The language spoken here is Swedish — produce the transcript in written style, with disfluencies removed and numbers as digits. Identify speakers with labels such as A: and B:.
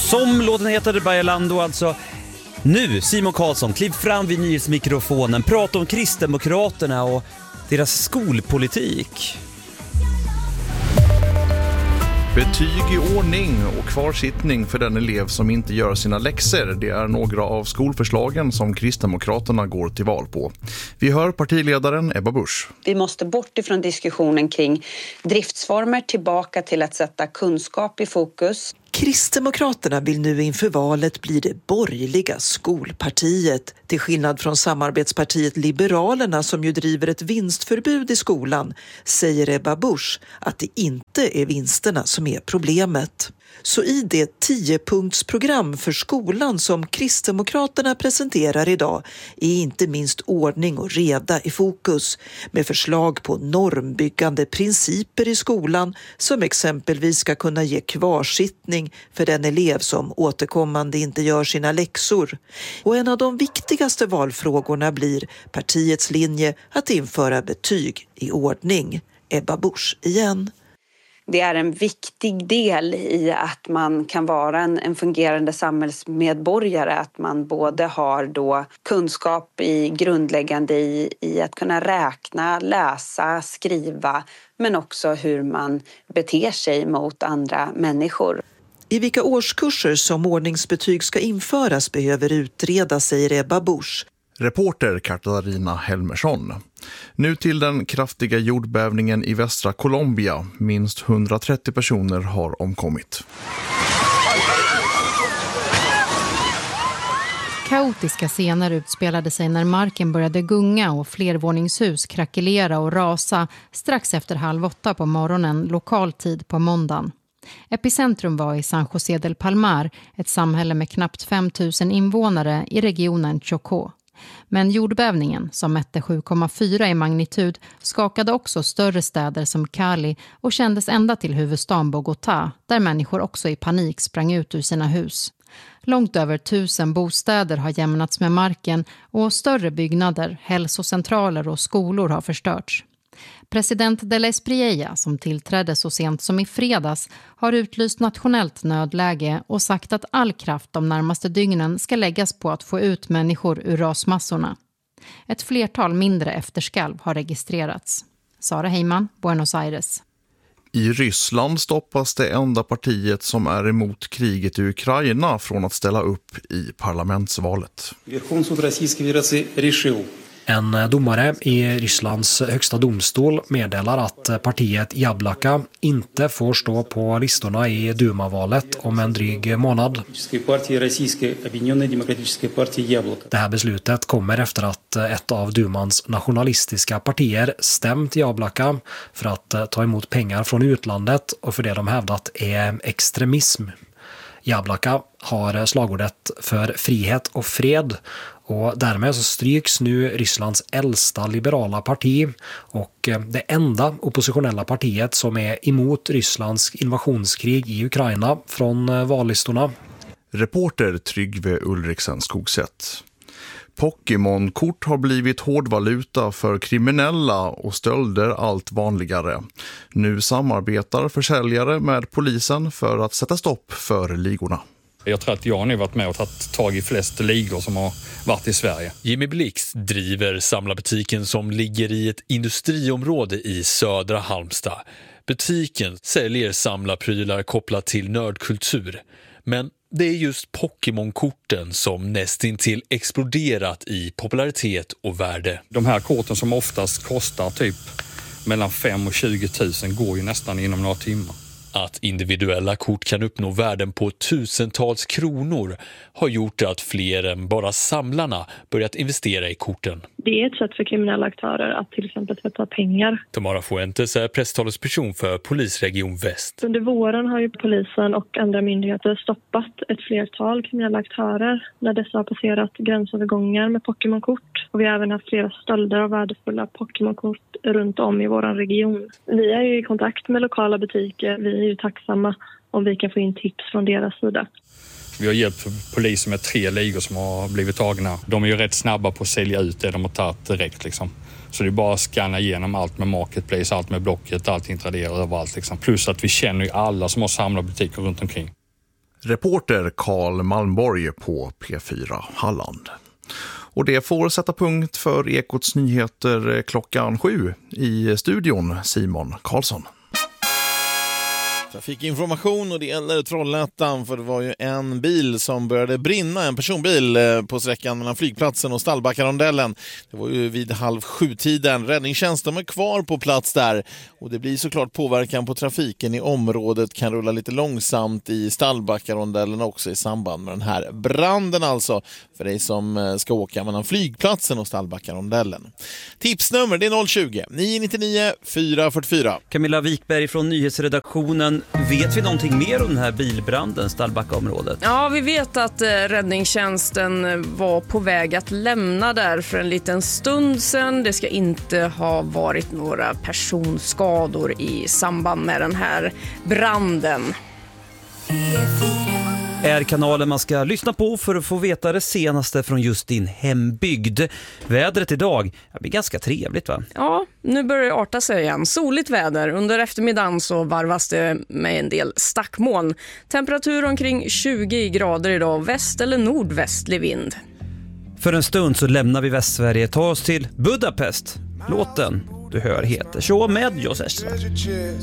A: Som låten heter Bailando alltså. Nu, Simon Karlsson, kliv fram vid nyhetsmikrofonen, prata om Kristdemokraterna och deras skolpolitik.
B: Betyg i ordning och kvarsittning för den elev som inte gör sina läxor. Det är några av skolförslagen som Kristdemokraterna går till val på. Vi hör partiledaren Ebba Busch.
C: Vi måste bort ifrån diskussionen kring driftsformer tillbaka till att sätta kunskap i fokus.
D: Kristdemokraterna vill nu inför valet bli det borgerliga skolpartiet. Till skillnad från samarbetspartiet Liberalerna som ju driver ett vinstförbud i skolan, säger Ebba Busch att det inte är vinsterna som är problemet. Så i det 10-punktsprogram för skolan som Kristdemokraterna presenterar idag är inte minst ordning och reda i fokus, med förslag på normbyggande principer i skolan som exempelvis ska kunna ge kvarsittning för den elev som återkommande inte gör sina läxor. Och en av de viktigaste valfrågorna blir partiets linje att införa betyg i ordning. Ebba Busch igen.
C: Det är en viktig del i att man kan vara en fungerande samhällsmedborgare. Att man både har då kunskap i grundläggande i att kunna räkna, läsa, skriva, men också hur man beter sig mot andra människor.
D: I vilka årskurser som ordningsbetyg ska införas behöver utredas, säger Ebba Busch.
B: Reporter Katarina Helmersson. Nu till den kraftiga jordbävningen i västra Colombia. Minst 130 personer har omkommit.
E: Kaotiska scener utspelade sig när marken började gunga och flervåningshus krackelera och rasa strax efter 7:30 på morgonen lokal tid på måndagen. Epicentrum var i San José del Palmar, ett samhälle med knappt 5 000 invånare i regionen Chocó. Men jordbävningen, som mätte 7,4 i magnitud, skakade också större städer som Cali och kändes ända till huvudstaden Bogotá, där människor också i panik sprang ut ur sina hus. Långt över 1000 bostäder har jämnats med marken och större byggnader, hälsocentraler och skolor har förstörts. President de la Espriella, som tillträdde så sent som i fredags, har utlyst nationellt nödläge och sagt att all kraft de närmaste dygnen ska läggas på att få ut människor ur rasmassorna. Ett flertal mindre efterskalv har registrerats. Sara Heiman, Buenos Aires.
B: I Ryssland stoppas det enda partiet som är emot kriget i Ukraina från att ställa upp i parlamentsvalet.
F: En domare i Rysslands högsta domstol meddelar att partiet Jablaka inte får stå på listorna i Duma-valet om en dryg månad. Det här beslutet kommer efter att ett av Dumans nationalistiska partier stämt Jablaka för att ta emot pengar från utlandet och för det de hävdat är extremism. Jablaka har slagordet för frihet och fred och därmed så stryks nu Rysslands äldsta liberala parti och det enda oppositionella partiet som är emot Rysslands invasionskrig i Ukraina från vallistorna.
B: Reporter Tryggve Ulriksen Skogsätt. Pokémon-kort har blivit hårdvaluta för kriminella och stölder allt vanligare. Nu samarbetar försäljare med polisen för att sätta stopp för ligorna.
G: Jag tror att jag har nu varit med och tagit tag i flest ligor som har varit i Sverige.
H: Jimmy Blix driver samlarbutiken som ligger i ett industriområde i södra Halmstad. Butiken säljer samlarprylar kopplat till nördkultur. Men det är just Pokémon-korten som nästintill exploderat i popularitet och värde.
G: De här korten som oftast kostar typ mellan 5 och 20 000 går ju nästan inom några timmar.
H: Att individuella kort kan uppnå värden på tusentals kronor har gjort att fler än bara samlarna börjat investera i korten.
I: Det är ett sätt för kriminella aktörer att till exempel tvätta pengar.
H: Tamara Fuentes är presstalesperson för Polisregion Väst.
I: Under våren har ju polisen och andra myndigheter stoppat ett flertal kriminella aktörer när dessa har passerat gränsövergångar med Pokémon-kort. Och vi har även haft flera stölder av värdefulla Pokémon-kort runt om i vår region. Vi är ju i kontakt med lokala butiker. Vi är ju tacksamma om vi kan få in tips från deras sida.
G: Vi har hjälpt polisen med 3 ligor som har blivit tagna. De är ju rätt snabba på att sälja ut det de har tagit direkt liksom. Så det är bara att scanna igenom allt med Marketplace, allt med Blocket, allt Tradera överallt liksom. Plus att vi känner ju alla som har samlarbutiker runt omkring.
B: Reporter Carl Malmborg på P4 Halland. Och det får sätta punkt för Ekots nyheter klockan 7 i studion Simon Karlsson.
J: Trafikinformation, och det gäller Trollhättan, för det var ju en bil som började brinna, en personbil på sträckan mellan flygplatsen och Stallbackarondellen. Det var ju vid 6:30-tiden. Räddningstjänsten är kvar på plats där, och det blir såklart påverkan på trafiken i området, kan rulla lite långsamt i Stallbackarondellen också i samband med den här branden, alltså för dig som ska åka mellan flygplatsen och Stallbackarondellen. Tipsnummer, det är 020 999 444.
A: Camilla Wikberg från nyhetsredaktionen. Vet vi någonting mer om den här bilbranden, Stallbackaområdet?
K: Ja, vi vet att räddningstjänsten var på väg att lämna där för en liten stund sedan. Det ska inte ha varit några personskador i samband med den här branden.
A: Är kanalen man ska lyssna på för att få veta det senaste från just din hembygd. Vädret idag blir ganska trevligt, va?
K: Ja, nu börjar det arta sig igen. Soligt väder. Under eftermiddagen så varvas det med en del stackmoln. Temperatur omkring 20 grader idag, väst- eller nordvästlig vind.
A: För en stund så lämnar vi Västsverige, tar oss till Budapest. Låten du hör heter Så med Josef.